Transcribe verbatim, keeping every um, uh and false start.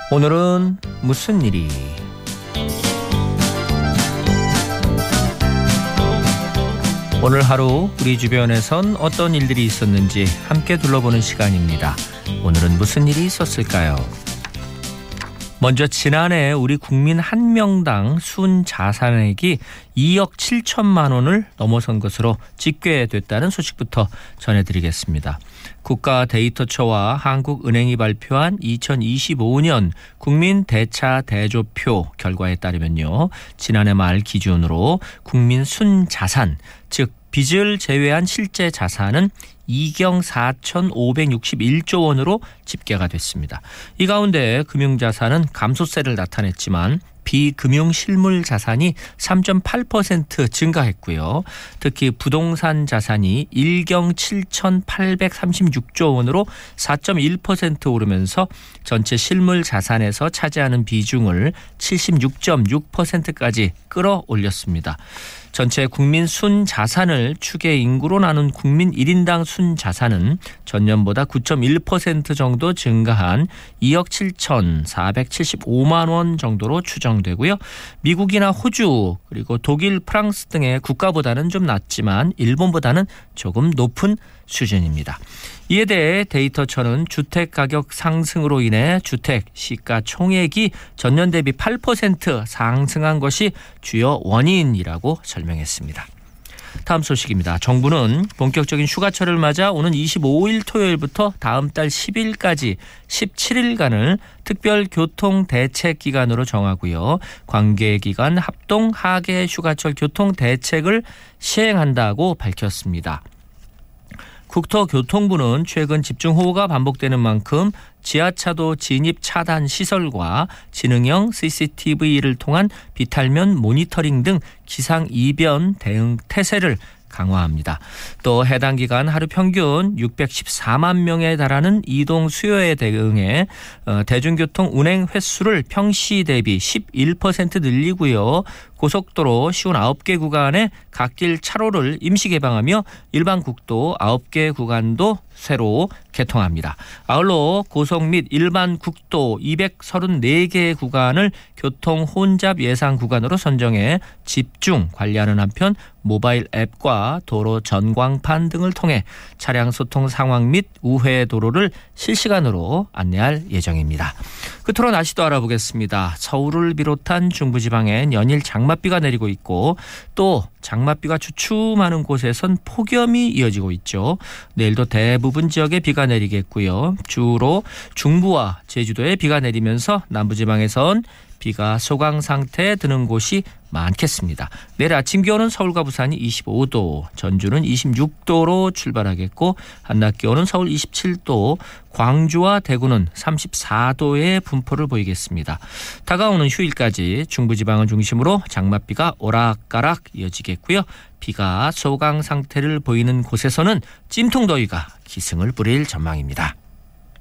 오늘은 무슨 일이? 오늘 하루 우리 주변에선 어떤 일들이 있었는지 함께 둘러보는 시간입니다. 오늘은 무슨 일이 있었을까요? 먼저 지난해 우리 국민 한 명당 순 자산액이 이억 칠천만 원을 넘어선 것으로 집계됐다는 소식부터 전해드리겠습니다. 국가데이터처와 한국은행이 발표한 이천이십오 년 국민 대차 대조표 결과에 따르면요. 지난해 말 기준으로 국민 순자산, 즉 빚을 제외한 실제 자산은 이경 사천오백육십일조 원으로 집계가 됐습니다. 이 가운데 금융자산은 감소세를 나타냈지만 비금융 실물 자산이 삼 점 팔 퍼센트 증가했고요. 특히 부동산 자산이 일경 칠천팔백삼십육조 원으로 사 점 일 퍼센트 오르면서 전체 실물 자산에서 차지하는 비중을 칠십육 점 육 퍼센트까지 끌어올렸습니다. 전체 국민 순자산을 추계 인구로 나눈 국민 일 인당 순자산은 전년보다 구 점 일 퍼센트 정도 증가한 이억 칠천사백칠십오만 원 정도로 추정되고요. 미국이나 호주 그리고 독일, 프랑스 등의 국가보다는 좀 낮지만 일본보다는 조금 높은 수준입니다. 이에 대해 데이터처는 주택가격 상승으로 인해 주택 시가총액이 전년 대비 팔 퍼센트 상승한 것이 주요 원인이라고 설명했습니다. 다음 소식입니다. 정부는 본격적인 휴가철을 맞아 오는 이십오일 토요일부터 다음 달 십일까지 십칠 일간을 특별교통대책기간으로 정하고요. 관계기관 합동 하계 휴가철 교통대책을 시행한다고 밝혔습니다. 국토교통부는 최근 집중호우가 반복되는 만큼 지하차도 진입 차단 시설과 지능형 씨씨티비를 통한 비탈면 모니터링 등 기상이변 대응 태세를 강화합니다. 또 해당 기간 하루 평균 육백십사만 명에 달하는 이동 수요에 대응해 대중교통 운행 횟수를 평시 대비 십일 퍼센트 늘리고요. 고속도로 오십구 개 구간에 갓길 차로를 임시 개방하며 일반 국도 아홉 개 구간도 새로 개통합니다. 아울러 고속 및 일반 국도 이백삼십사 개 구간을 교통 혼잡 예상 구간으로 선정해 집중 관리하는 한편 모바일 앱과 도로 전광판 등을 통해 차량 소통 상황 및 우회 도로를 실시간으로 안내할 예정입니다. 끝으로 날씨도 알아보겠습니다. 서울을 비롯한 중부지방엔 연일 장맛비가 내리고 있고 또 장맛비가 주춤하는 곳에선 폭염이 이어지고 있죠. 내일도 대부분 지역에 비가 내리겠고요. 주로 중부와 제주도에 비가 내리면서 남부지방에선 비가 소강 상태에 드는 곳이 많겠습니다. 내일 아침 기온은 서울과 부산이 이십오 도, 전주는 이십육 도로 출발하겠고 한낮 기온은 서울 이십칠 도, 광주와 대구는 삼십사 도의 분포를 보이겠습니다. 다가오는 휴일까지 중부지방을 중심으로 장맛비가 오락가락 이어지겠고요. 비가 소강 상태를 보이는 곳에서는 찜통더위가 기승을 부릴 전망입니다.